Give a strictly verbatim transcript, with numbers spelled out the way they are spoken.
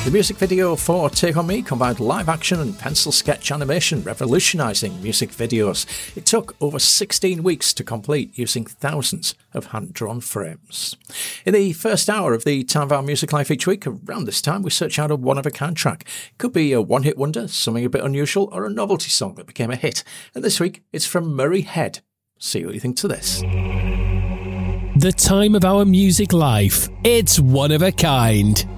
The music video for Take On Me combined live action and pencil sketch animation, revolutionising music videos. It took over sixteen weeks to complete using thousands of hand-drawn frames. In the first hour of the Time of Our Music Life each week, around this time we search out a one-of-a-kind track. It could be a one-hit wonder, something a bit unusual, or a novelty song that became a hit. And this week it's from Murray Head. See what you think to this. The Time of Our Music Life. It's one of a kind.